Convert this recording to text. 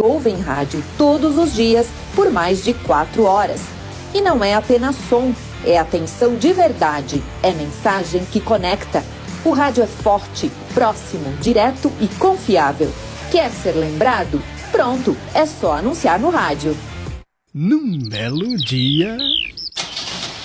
ouvem rádio todos os dias por mais de 4 horas. E não é apenas som, é atenção de verdade, é mensagem que conecta. O rádio é forte, próximo, direto e confiável. Quer ser lembrado? Pronto, é só anunciar no rádio. Num belo dia...